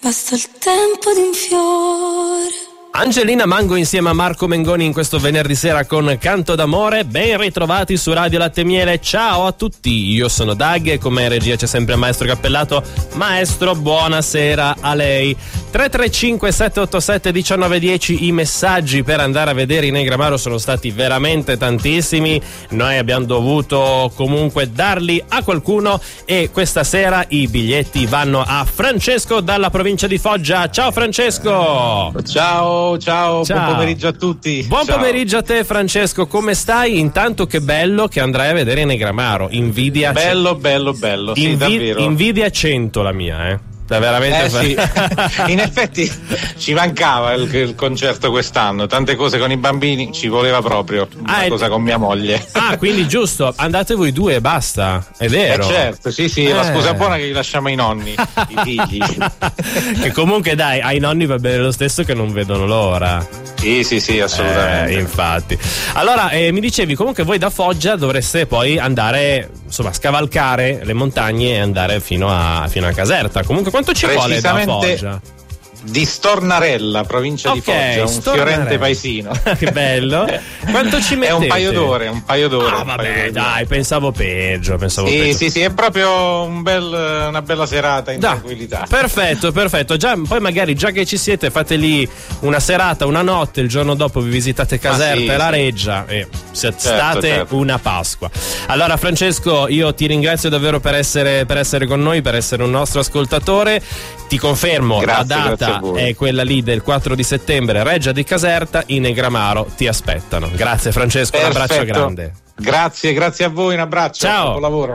basta il tempo di un fiore. Angelina Mango insieme a Marco Mengoni in questo venerdì sera con Canto d'amore. Ben ritrovati su Radio Latte e Miele. Ciao a tutti, io sono Dag e con me in regia c'è sempre il maestro Cappellato. Maestro, buonasera a lei. 335 787 1910 i messaggi per andare a vedere i Negramaro sono stati veramente tantissimi. Noi abbiamo dovuto comunque darli a qualcuno e questa sera i biglietti vanno a Francesco dalla provincia di Foggia. Ciao Francesco. Ciao, buon pomeriggio a tutti. Buon pomeriggio a te Francesco, come stai? Intanto che bello che andrai a vedere Negramaro. Invidia. Bello, sì, davvero. Invidia 100 la mia, veramente sì. In effetti ci mancava il concerto quest'anno, tante cose con i bambini, ci voleva proprio una cosa con mia moglie. Quindi giusto, andate voi due e basta, è vero? Certo, sì, la scusa buona che gli lasciamo i nonni, i figli. Che comunque dai, ai nonni va bene lo stesso che non vedono l'ora. Sì, assolutamente. Infatti. Allora, mi dicevi comunque voi da Foggia dovreste poi andare, insomma, scavalcare le montagne e andare fino a Caserta. Comunque quanto ci vuole da Foggia? Di Stornarella, provincia di Foggia, un fiorente paesino. Che bello. Quanto ci mettete? È un paio d'ore. Vabbè, dai, pensavo peggio. Sì, è proprio una bella serata in tranquillità. Perfetto. Già, poi magari già che ci siete fate lì una serata, una notte, il giorno dopo vi visitate Caserta e la Reggia e state una Pasqua. Allora Francesco, io ti ringrazio davvero per essere con noi, per essere un nostro ascoltatore. Ti confermo, la data è quella lì del 4 di settembre, Reggia di Caserta, i Negramaro ti aspettano. Grazie Francesco, un abbraccio grande. Grazie a voi, un abbraccio. Ciao. Buon lavoro.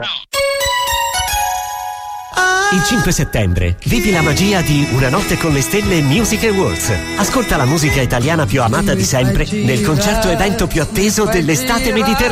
Il 5 settembre vivi la magia di Una notte con le stelle Music Awards. Ascolta la musica italiana più amata di sempre nel concerto evento più atteso dell'estate mediterranea.